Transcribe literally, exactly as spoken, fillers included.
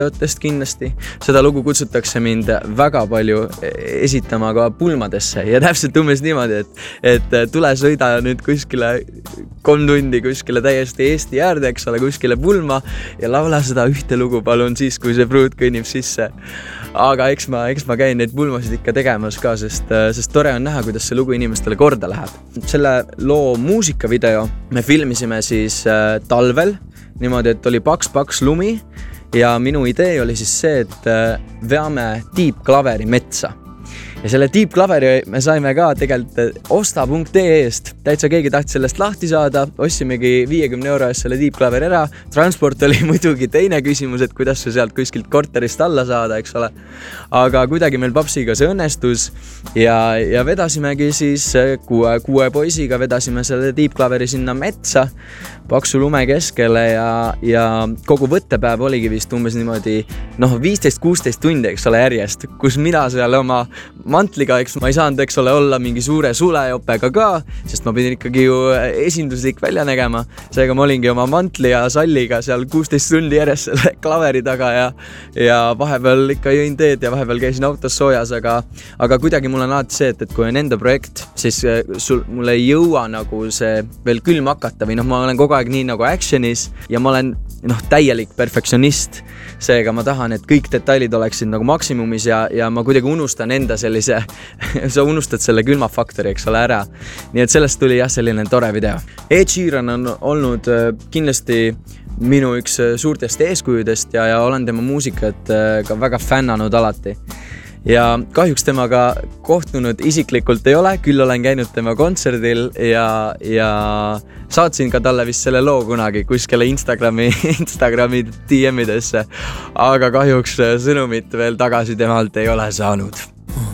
Test kindlasti. Seda lugu kutsutakse mind väga palju esitama ka pulmadesse ja täpselt umbes niimoodi, et, et tule sõida nüüd kuskile kolm tundi kuskile täiesti Eesti äärde, eks ole, kuskile pulma ja laula seda ühte lugu palun siis, kui see pruut kõnnib sisse. Aga eks ma, eks ma käin neid pulmasid ikka tegemas ka, sest, sest tore on näha, kuidas see lugu inimestele korda läheb. Selle loo muusikavideo me filmisime siis talvel, niimoodi, et oli paks-paks lumi. Ja minu idee oli siis see, et veame tiibklaveri metsa. Ja selle tiibklaveri me saime ka tegelikult osta punkt ee eest. Täitsa keegi tahtis sellest lahti saada, ostsimegi viiekümne euro eest selle tiibklaveri ära. Transport oli muidugi teine küsimus, et kuidas see sealt kuskilt korterist alla saada, eks ole. Aga kuidagi meil papsiga see õnnestus ja, ja vedasimegi siis kuue, kuue poisiga vedasime selle tiibklaveri sinna metsa paksu lume keskele ja, ja kogu võttepäev oligi vist umbes niimoodi noh, viisteist kuusteist tundi, eks ole, järjest, kus mina seal oma mantliga, eks ma ei saanud, eks ole, olla mingi suure sulejopega ka, sest ma pidin ikkagi ju esinduslik välja nägema. Seega ma olingi oma mantli ja salliga seal kuusteist tundi järjest selle klaveri taga ja, ja vahepeal ikka jõin teed ja vahepeal käisin autos soojas, aga, aga kuidagi mul on alati see, et, et kui on enda projekt, siis sul, mul ei jõua nagu see veel külm hakata või noh, ma olen kogu aeg nii nagu actionis ja ma olen noh, täielik perfektsionist. Seega ma tahan, et kõik detailid oleksid nagu maksimumis ja, ja ma kuidagi unustan enda sellise, sa unustad selle külmafaktori, eks ole, ära. Nii et sellest tuli jah selline tore video. Ed Sheeran on olnud kindlasti minu üks suurtest eeskujudest ja, ja olen tema muusikat ka väga fännanud alati. Ja kahjuks temaga kohtunud isiklikult ei ole, küll olen käinud tema kontserdil ja, ja saatsin ka talle vist selle loo kunagi kuskile Instagrami, Instagrami D M-idesse, aga kahjuks sõnumit veel tagasi temalt ei ole saanud.